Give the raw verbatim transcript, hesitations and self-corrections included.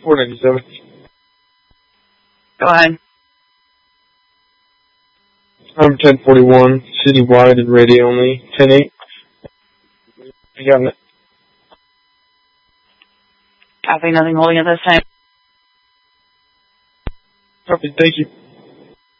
four ninety-seven. Go ahead. I'm ten forty-one, citywide and radio only, ten eight. You got it. Copy, nothing holding at this time. Copy, thank you.